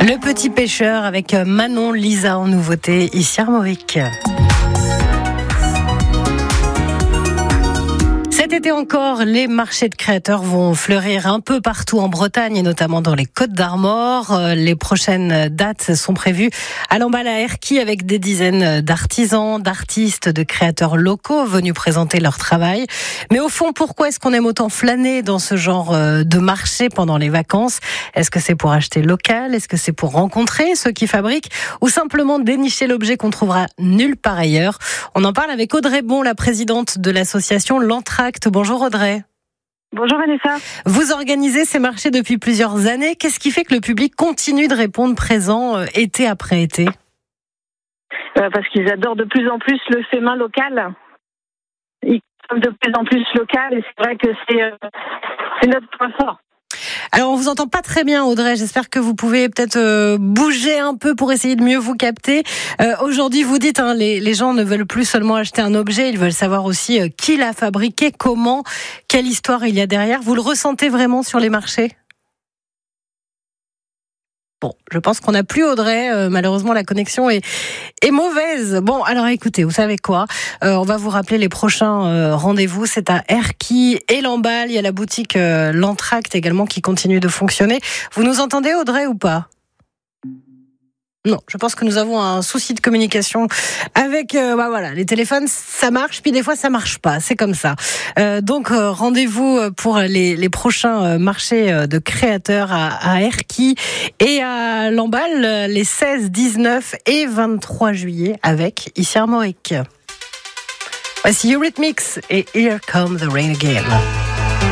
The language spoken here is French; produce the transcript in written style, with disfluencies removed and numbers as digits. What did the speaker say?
Le Petit Pêcheur avec Manon Lisa en nouveauté ici Armorique. Cet été encore, les marchés de créateurs vont fleurir un peu partout en Bretagne et notamment dans les Côtes-d'Armor. Les prochaines dates sont prévues à Lamballe à Erquy avec des dizaines d'artisans, d'artistes, de créateurs locaux venus présenter leur travail. Mais au fond, pourquoi est-ce qu'on aime autant flâner dans ce genre de marché pendant les vacances ? Est-ce que c'est pour acheter local ? Est-ce que c'est pour rencontrer ceux qui fabriquent ? Ou simplement dénicher l'objet qu'on trouvera nulle part ailleurs ? On en parle avec Audrey Bon, la présidente de l'association L'Entracte. Bonjour Audrey. Bonjour Vanessa. Vous organisez ces marchés depuis plusieurs années. Qu'est-ce qui fait que le public continue de répondre présent été après été ? Parce qu'ils adorent de plus en plus le fait main local. Ils sont de plus en plus local et c'est vrai que c'est notre point fort. Alors on vous entend pas très bien Audrey, j'espère que vous pouvez peut-être bouger un peu pour essayer de mieux vous capter. Aujourd'hui vous dites les gens ne veulent plus seulement acheter un objet, ils veulent savoir aussi qui l'a fabriqué, comment, quelle histoire il y a derrière. Vous le ressentez vraiment sur les marchés ? Bon, je pense qu'on n'a plus Audrey, malheureusement la connexion est mauvaise. Bon, alors écoutez, vous savez quoi ? On va vous rappeler les prochains rendez-vous, c'est à Erquy et Lamballe, il y a la boutique L'Entracte également qui continue de fonctionner. Vous nous entendez Audrey ou pas ? Non, je pense que nous avons un souci de communication avec les téléphones, ça marche, puis des fois ça marche pas, c'est comme ça. Donc rendez-vous pour les prochains marchés de créateurs à Erquy et à Lamballe les 16, 19 et 23 juillet avec ici Armorique. Voici Eurythmics et Here Comes the Rain Again.